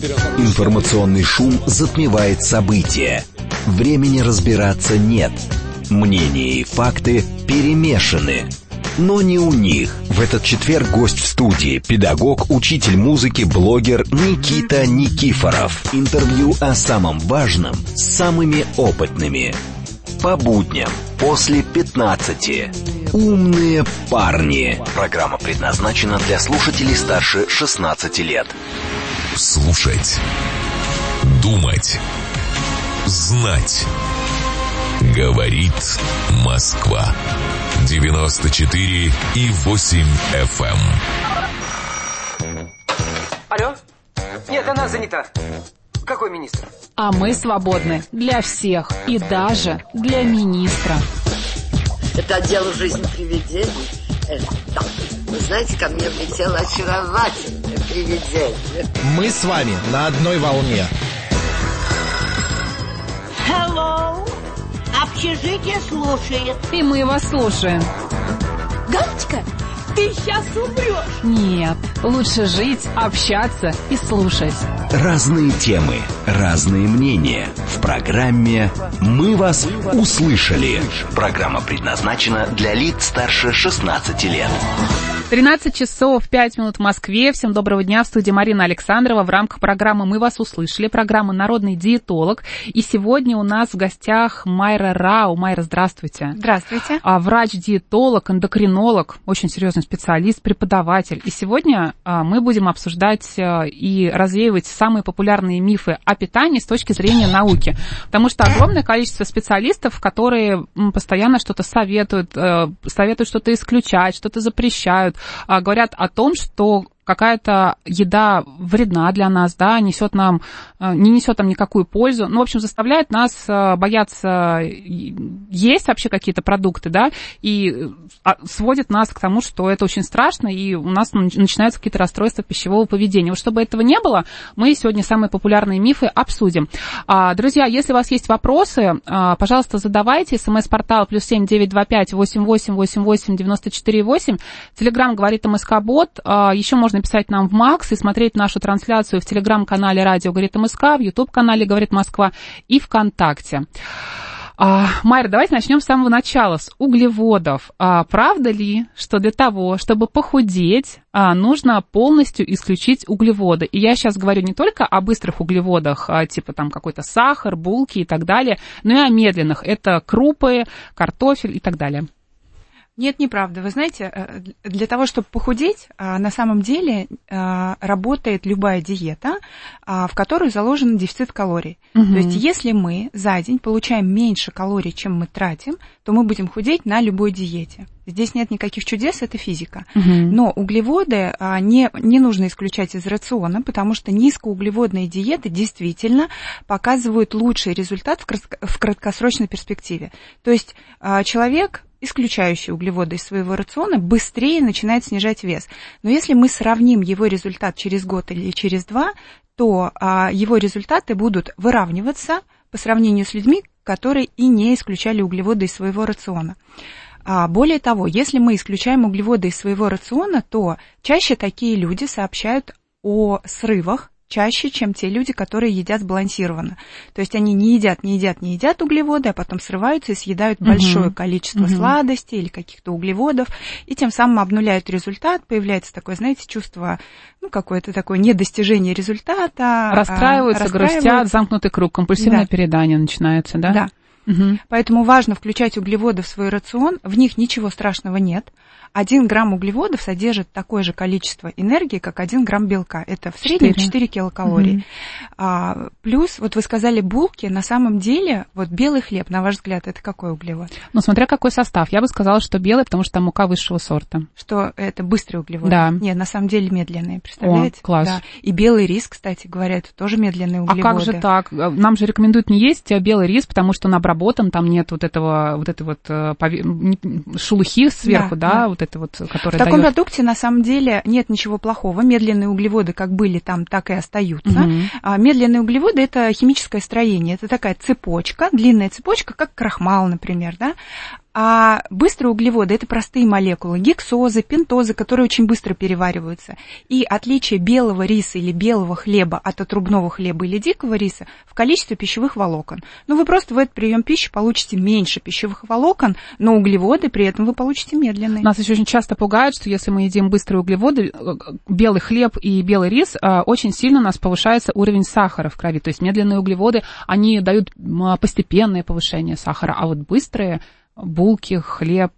Информационный шум затмевает события. Времени разбираться нет. Мнения и факты перемешаны. Но не у них. В этот четверг гость в студии, педагог, учитель музыки, блогер Никита Никифоров. Интервью о самом важном с самыми опытными. По будням после 15. Умные парни. Программа предназначена для слушателей старше 16 лет. Слушать, думать, знать. Говорит Москва. 94,8 FM. Алло? Нет, она занята. Какой министр? А мы свободны для всех и даже для министра. Это отдел жизни привидений. Да. Вы знаете, ко мне влетело очаровательное привидение. Мы с вами на одной волне. Hello. Общежитие слушает. И мы вас слушаем. Галочка, ты сейчас умрешь. Нет, лучше жить, общаться и слушать. Разные темы, разные мнения. В программе «Мы вас услышали». Программа предназначена для лиц старше 16 лет. 13 часов 5 минут в Москве. Всем доброго дня. В студии Марина Александрова. В рамках программы «Мы вас услышали». Программа «Народный диетолог». И сегодня у нас в гостях Майра Рау. Майра, здравствуйте. Здравствуйте. Врач-диетолог, эндокринолог, очень серьезный специалист, преподаватель. И сегодня мы будем обсуждать и развеивать самые популярные мифы о питании с точки зрения науки. Потому что огромное количество специалистов, которые постоянно что-то советуют что-то исключать, что-то запрещают, говорят о том, что какая-то еда вредна для нас, да, не несет нам никакую пользу. Ну, в общем, заставляет нас бояться есть вообще какие-то продукты, да, и сводит нас к тому, что это очень страшно, и у нас начинаются какие-то расстройства пищевого поведения. Вот чтобы этого не было, мы сегодня самые популярные мифы обсудим. Друзья, если у вас есть вопросы, пожалуйста, задавайте. СМС-портал +7 925 88 88 94 8. Телеграм говорит МСК-бот. Еще можно писать нам в Макс и смотреть нашу трансляцию в телеграм-канале «Радио говорит МСК», в ютуб-канале «Говорит Москва» и ВКонтакте. Майра, давайте начнем с самого начала, с углеводов. Правда ли, что для того, чтобы похудеть, нужно полностью исключить углеводы? И я сейчас говорю не только о быстрых углеводах, типа там какой-то сахар, булки и так далее, но и о медленных. Это крупы, картофель и так далее. Нет, неправда. Вы знаете, для того, чтобы похудеть, на самом деле работает любая диета, в которой заложен дефицит калорий. Угу. То есть если мы за день получаем меньше калорий, чем мы тратим, то мы будем худеть на любой диете. Здесь нет никаких чудес, это физика. Угу. Но углеводы не нужно исключать из рациона, потому что низкоуглеводные диеты действительно показывают лучший результат в краткосрочной перспективе. То есть человек, исключающий углеводы из своего рациона, быстрее начинает снижать вес. Но если мы сравним его результат через год или через 2, то его результаты будут выравниваться по сравнению с людьми, которые и не исключали углеводы из своего рациона. Более того, если мы исключаем углеводы из своего рациона, то чаще такие люди сообщают о срывах, чаще, чем те люди, которые едят сбалансированно. То есть они не едят углеводы, а потом срываются и съедают большое количество сладостей или каких-то углеводов, и тем самым обнуляют результат, появляется такое, знаете, чувство, какое-то такое недостижение результата. Расстраиваются, грустят, замкнутый круг, компульсивное переедание начинается, да? Да. Угу. Поэтому важно включать углеводы в свой рацион, в них ничего страшного нет. 1 грамм углеводов содержит такое же количество энергии, как 1 грамм белка. Это в среднем 4 килокалории. Плюс, вот вы сказали булки, на самом деле, вот белый хлеб, на ваш взгляд, это какой углевод? Смотря какой состав. Я бы сказала, что белый, потому что там мука высшего сорта. Что это быстрые углеводы? Да. Нет, на самом деле медленные, представляете? О, класс. Да. И белый рис, кстати говоря, это тоже медленные углеводы. А как же так? Нам же рекомендуют не есть белый рис, потому что он обработан, там нет вот этой шелухи сверху, да, вот это вот, которое в таком даёт... продукте на самом деле нет ничего плохого. Медленные углеводы как были там, так и остаются. Медленные углеводы – это химическое строение. Это такая цепочка, длинная цепочка, как крахмал, например, да. А быстрые углеводы – это простые молекулы, гексозы, пентозы, которые очень быстро перевариваются. И отличие белого риса или белого хлеба от отрубного хлеба или дикого риса в количестве пищевых волокон. Ну, вы просто в этот прием пищи получите меньше пищевых волокон, но углеводы при этом вы получите медленные. Нас еще очень часто пугает, что если мы едим быстрые углеводы, белый хлеб и белый рис, очень сильно у нас повышается уровень сахара в крови. То есть медленные углеводы, они дают постепенное повышение сахара, а вот быстрые булки, хлеб,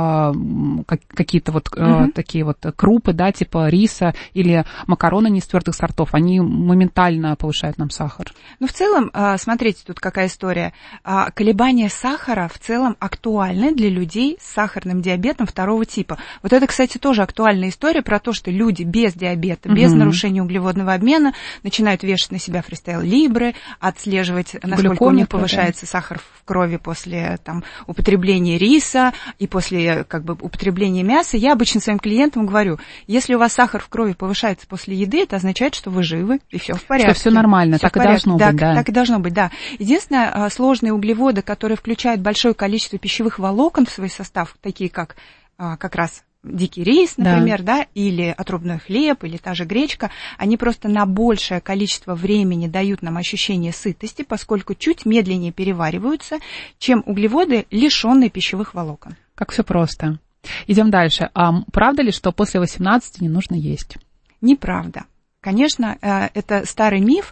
какие-то вот такие вот крупы, да, типа риса или макароны не из твердых сортов, они моментально повышают нам сахар. Ну, в целом, смотрите, тут какая история. Колебания сахара в целом актуальны для людей с сахарным диабетом 2 типа. Вот это, кстати, тоже актуальная история про то, что люди без диабета, без нарушения углеводного обмена начинают вешать на себя фристайл либры, отслеживать, насколько у них повышается сахар в крови после употребления риса и после употребления мяса. Я обычно своим клиентам говорю, если у вас сахар в крови повышается после еды, это означает, что вы живы и все в порядке. Что все нормально, так и должно быть, да. Так и должно быть, да. Единственное, сложные углеводы, которые включают большое количество пищевых волокон в свой состав, такие как раз дикий рис, например, да, или отрубной хлеб, или та же гречка, они просто на большее количество времени дают нам ощущение сытости, поскольку чуть медленнее перевариваются, чем углеводы, лишенные пищевых волокон. Как все просто. Идем дальше. А правда ли, что после 18 не нужно есть? Неправда. Конечно, это старый миф.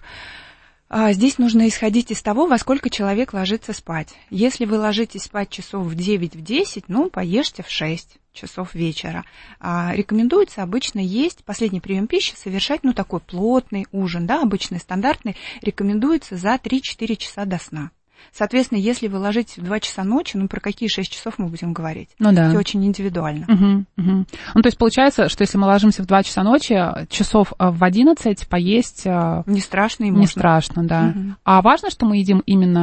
Здесь нужно исходить из того, во сколько человек ложится спать. Если вы ложитесь спать часов в 9-10, поешьте в 6 часов вечера. Рекомендуется обычно есть, последний прием пищи совершать, такой плотный ужин, да, обычный, стандартный, рекомендуется за 3-4 часа до сна. Соответственно, если вы ложитесь в 2 часа ночи, про какие 6 часов мы будем говорить? Да. Все очень индивидуально. То есть получается, что если мы ложимся в 2 часа ночи, часов в 11 поесть... Не страшно и можно. Не страшно, да. А важно, что мы едим именно